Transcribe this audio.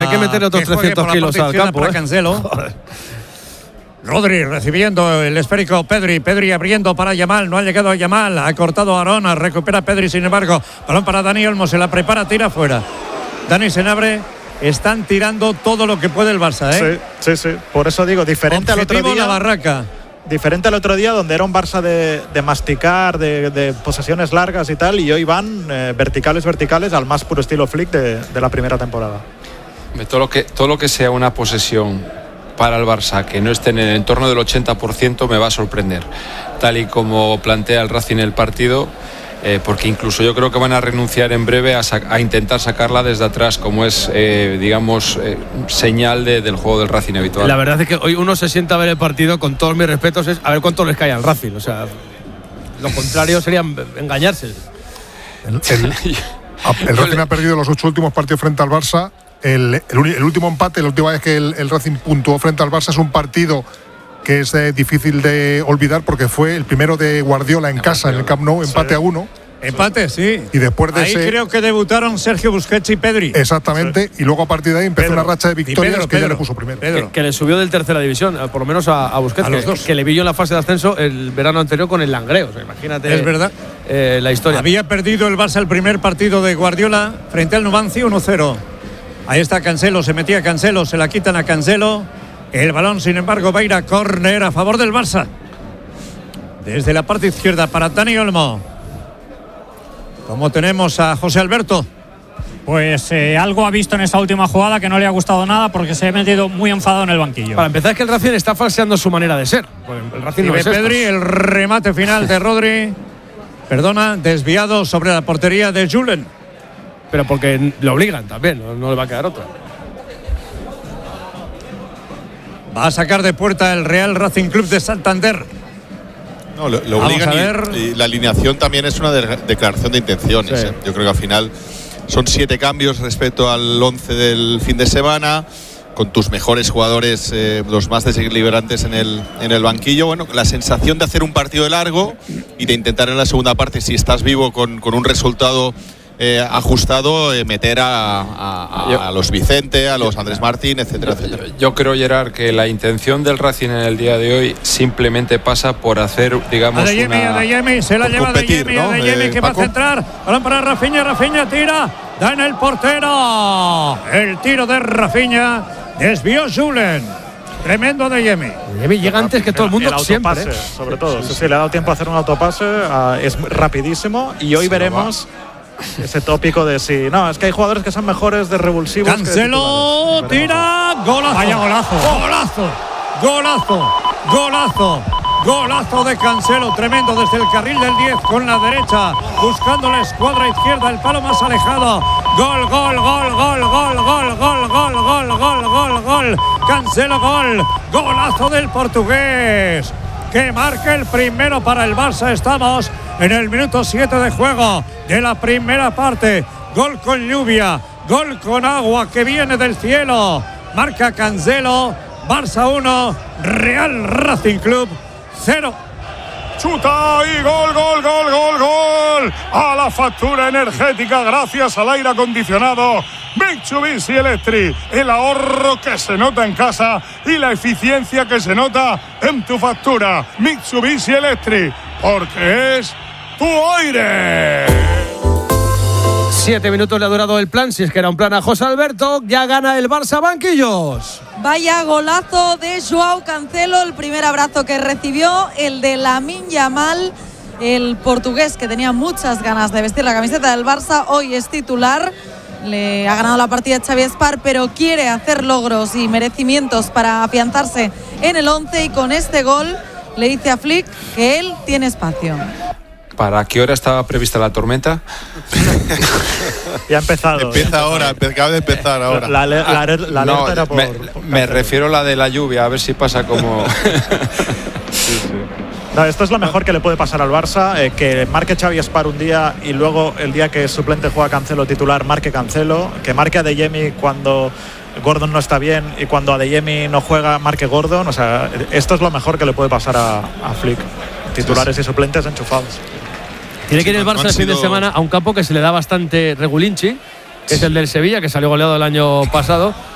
Hay que meterle otros 300 kilos al campo. Para Cancelo. Rodri recibiendo el esférico. Pedri abriendo para Yamal. No ha llegado a Yamal. Ha cortado a Arona. Recupera Pedri, sin embargo. Balón para Dani Olmo. Se la prepara, tira fuera. Dani Senabre. Están tirando todo lo que puede el Barça, ¿eh? Sí. Por eso digo, diferente al otro día. La barraca. Diferente al otro día, donde era un Barça de masticar, de posesiones largas y tal, y hoy van verticales al más puro estilo Flick de la primera temporada. Todo lo que sea una posesión para el Barça que no esté en el entorno del 80% me va a sorprender, tal y como plantea el Racing el partido, porque incluso yo creo que van a renunciar en breve a intentar sacarla desde atrás, como es señal del juego del Racing habitual. La verdad es que hoy uno se sienta a ver el partido, con todos mis respetos, es a ver cuánto les cae al Racing. O sea, lo contrario sería engañarse. El Racing ha perdido los 8 últimos partidos frente al Barça. El último empate, la última vez que el Racing puntuó frente al Barça, es un partido que es difícil de olvidar porque fue el primero de Guardiola en casa, en el Camp Nou, empate a 1. Empate, sí. Y después de ahí creo que debutaron Sergio Busquets y Pedri. Exactamente, y luego a partir de ahí empezó una racha de victorias que ya le puso primero. Que le subió del tercera división, por lo menos a Busquets, que le vi yo en la fase de ascenso el verano anterior con el Langreo. O sea, imagínate. Es verdad. La historia. Había perdido el Barça el primer partido de Guardiola frente al Numancia 1-0. Ahí está Cancelo, se metía Cancelo, se la quitan a Cancelo. El balón, sin embargo, va a ir a córner a favor del Barça. Desde la parte izquierda para Dani Olmo. ¿Cómo tenemos a José Alberto? Pues algo ha visto en esta última jugada que no le ha gustado nada porque se ha metido muy enfadado en el banquillo. Para empezar, es que el Racing está falseando su manera de ser. Pues el Racing no es Pedri, el remate final de Rodri. Desviado sobre la portería de Julen. Pero porque lo obligan también, no le va a quedar otra. Va a sacar de puerta el Real Racing Club de Santander. No, lo obligan y la alineación también es una declaración de intenciones. Sí. Yo creo que al final son 7 cambios respecto al 11 del fin de semana, con tus mejores jugadores, los más desequilibrantes en el banquillo. Bueno, la sensación de hacer un partido largo y de intentar en la segunda parte, si estás vivo con un resultado ajustado, meter a los Vicente, a los Andrés Martín, etcétera, etcétera. Yo creo, Gerard, que la intención del Racing en el día de hoy simplemente pasa por hacer, digamos, Adeyemi, se la lleva Adeyemi, ¿no? Adeyemi que va a centrar, balón para Rafinha tira, da en el portero, el tiro de Rafinha, desvió Julen. Tremendo Adeyemi. Adeyemi llega antes que todo el mundo, el autopase, siempre, sobre todo. Sí, le ha dado tiempo a hacer un autopase, es rapidísimo, y hoy veremos ese tópico de si no, es que hay jugadores que son mejores de revulsivos. Cancelo tira, golazo. Vaya Golazo de Cancelo, tremendo desde el carril del 10 con la derecha, buscando la escuadra izquierda, el palo más alejado. Gol. Cancelo, gol. Golazo del portugués, que marca el primero para el Barça. Estamos en el minuto 7 de juego de la primera parte. Gol con lluvia, gol con agua que viene del cielo. Marca Cancelo. Barça 1, Real Racing Club 0. Chuta y gol a la factura energética gracias al aire acondicionado Mitsubishi Electric, el ahorro que se nota en casa y la eficiencia que se nota en tu factura. Mitsubishi Electric, porque es tu aire. 7 minutos le ha durado el plan, si es que era un plan a José Alberto. Ya gana el Barça, banquillos. Vaya golazo de Joao Cancelo, el primer abrazo que recibió, el de Lamine Yamal, el portugués que tenía muchas ganas de vestir la camiseta del Barça, hoy es titular. Le ha ganado la partida Xavi Espar, pero quiere hacer logros y merecimientos para afianzarse en el 11, y con este gol le dice a Flick que él tiene espacio. ¿Para qué hora estaba prevista la tormenta? Ya ha empezado. Empieza ahora, acaba de empezar ahora. La alerta era por me refiero a la de la lluvia, a ver si pasa como... Sí. No, esto es lo mejor que le puede pasar al Barça, que marque Xavi Espar un día y luego el día que suplente juega Cancelo titular, marque Cancelo, que marque Adeyemi cuando Gordon no está bien y cuando Adeyemi no juega, marque Gordon. O sea, esto es lo mejor que le puede pasar a Flick. Titulares y suplentes enchufados. Tiene que ir el Barça el fin de semana a un campo que se le da bastante regulinchi, que es el del Sevilla, que salió goleado el año pasado.